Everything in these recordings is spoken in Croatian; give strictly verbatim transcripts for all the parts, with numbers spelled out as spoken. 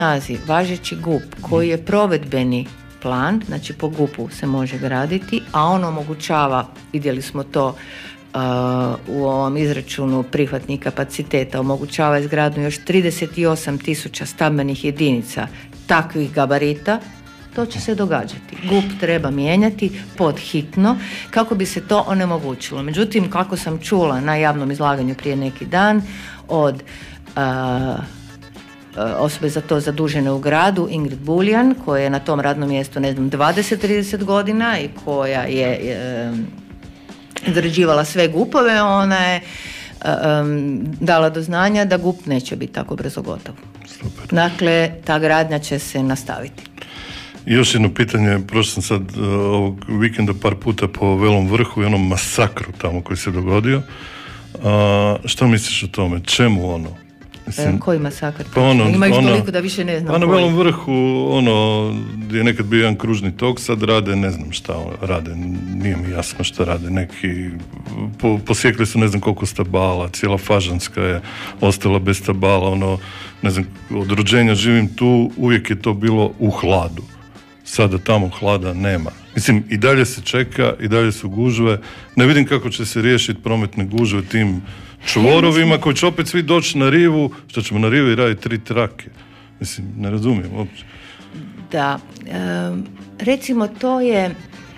snazi važeći G U P koji je provedbeni plan, znači po G U P-u se može graditi, a on omogućava, vidjeli smo to uh, u ovom izračunu prihvatnih kapaciteta, omogućava izgradnju još trideset osam tisuća stambenih jedinica takvih gabarita, to će se događati. G U P treba mijenjati pod hitno kako bi se to onemogućilo. Međutim, kako sam čula na javnom izlaganju prije neki dan od uh, osobe za to zadužene u gradu, Ingrid Buljan, koja je na tom radnom mjestu, ne znam, dvadeset do trideset godina i koja je e, izrađivala sve G U P-ove, ona je e, dala do znanja da G U P neće biti tako brzo gotov. Super. Dakle, ta gradnja će se nastaviti. I još jedno pitanje, prošao sam sad uh, ovog vikenda par puta po Velom vrhu i onom masakru tamo koji se dogodio. Uh, što misliš o tome? Čemu ono? Mislim, koji masakr? Pa ono, ima ih ono, toliko da više ne znam. Pa na Velom vrhu, ono, gdje je nekad bio jedan kružni tok, sad rade, ne znam šta rade, nije mi jasno šta rade, neki, po, posjekli su ne znam koliko stabala, cijela Fažanska je ostala bez stabala, ono, ne znam, od rođenja živim tu, uvijek je to bilo u hladu. Sada tamo hlada nema. Mislim, i dalje se čeka, i dalje su gužve, ne vidim kako će se riješiti prometne gužve tim čvorovima koji će opet svi doći na rivu, što ćemo na rivi raditi tri trake. Mislim, ne razumijem uopće. Da, e, recimo to je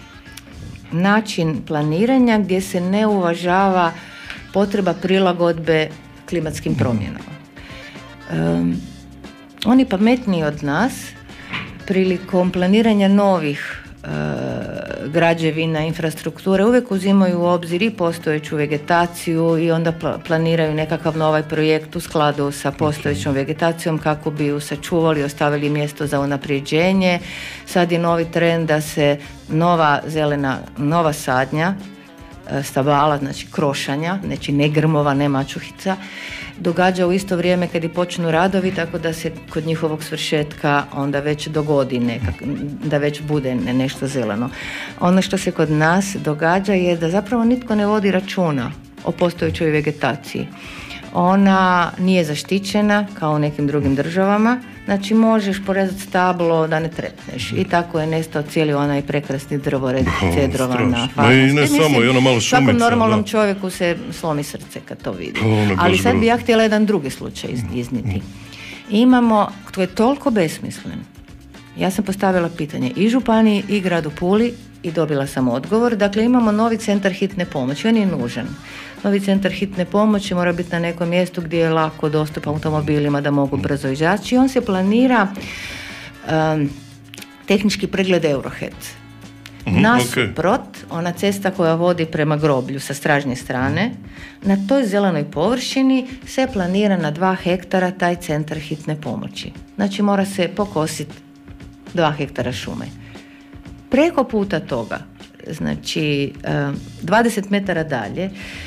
način planiranja gdje se ne uvažava potreba prilagodbe klimatskim promjenama. E, oni pametniji od nas prilikom planiranja novih E, građevina, infrastrukture uvijek uzimaju u obzir i postojeću vegetaciju i onda pl- planiraju nekakav novi projekt u skladu sa postojećom vegetacijom kako bi ju sačuvali, ostavili mjesto za unapređenje. Sad je novi trend da se nova zelena, nova sadnja e, stabala, znači krošanja, znači ne grmova, ne mačuhica, događa u isto vrijeme kad i počnu radovi, tako da se kod njihovog svršetka onda već dogodi nekak, da već bude nešto zeleno. Ono što se kod nas događa je da zapravo nitko ne vodi računa o postojećoj vegetaciji. Ona nije zaštićena kao u nekim drugim državama, znači možeš porezati stablo da ne trepneš i tako je nestao cijeli onaj prekrasni drvored cedrova na Fažanskoj. I ne samo, i ono malo šumica. Svakom normalnom da. čovjeku se slomi srce kad to vidi. O, ali sad bi ja htjela jedan drugi slučaj iznijeti. Imamo, to je toliko besmislen. Ja sam postavila pitanje i županiji i gradu Puli i dobila sam odgovor. Dakle, imamo novi centar hitne pomoći, on je nužan. Novi centar hitne pomoći mora biti na nekom mjestu gdje je lako dostup automobilima da mogu brzo izaći. On se planira um, tehnički pregled Eurohead. Mm-hmm, Nasuprot, okay. Ona cesta koja vodi prema groblju sa stražnje strane, na toj zelenoj površini se planira na dva hektara taj centar hitne pomoći. Znači mora se pokositi dva hektara šume. Preko puta toga, znači dvadeset metara dalje,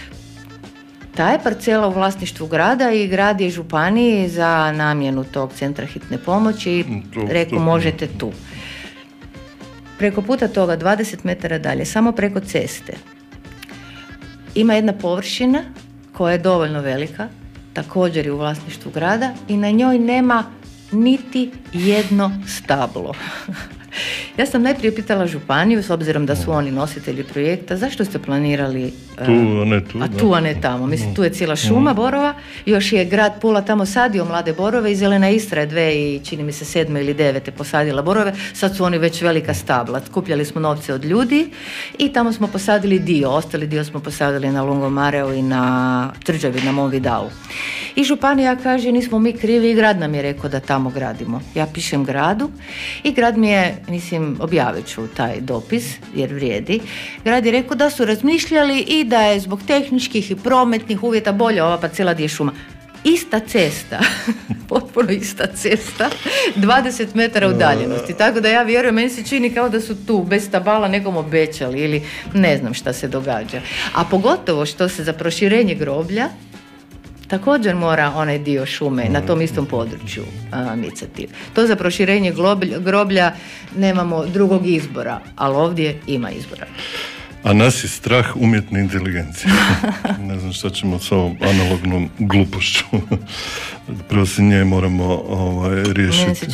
ta je parcela u vlasništvu grada i grad je županiji za namjenu tog centra hitne pomoći i rekao možete tu. Preko puta toga, dvadeset metara dalje, samo preko ceste, ima jedna površina koja je dovoljno velika, također je u vlasništvu grada i na njoj nema niti jedno stablo. Ja sam najprije pitala županiju, s obzirom da su oni nositelji projekta, zašto ste planirali tu, a ne tu, a tu, a ne tamo. Mislim, tu je cijela šuma borova, još je grad Pula tamo sadio mlade borove i Zelena Istra je dve i čini mi se sedme ili devete posadila borove, sad su oni već velika stabla. Skupljali smo novce od ljudi i tamo smo posadili dio, ostali dio smo posadili na Lungomareu i na Tvrđavi, na mom Vidalu. I županija kaže, nismo mi krivi i grad nam je rekao da tamo gradimo. Ja pišem gradu i grad mi je, mislim, objavit ću taj dopis jer vrijedi. Grad je rekao da su razmišljali i da je zbog tehničkih i prometnih uvjeta bolje ova parcela gdje je šuma. Ista cesta, potpuno ista cesta, dvadeset metara udaljenosti. Tako da ja vjerujem, meni se čini kao da su tu bez stabala nekom obećali ili ne znam šta se događa. A pogotovo što se za proširenje groblja također mora onaj dio šume na tom istom području a, micati. To za proširenje groblja, groblja nemamo drugog izbora, ali ovdje ima izbora. A nas je strah umjetne inteligencije. Ne znam šta ćemo s ovom analognom glupošću. Prvo se nje moramo ovaj, riješiti.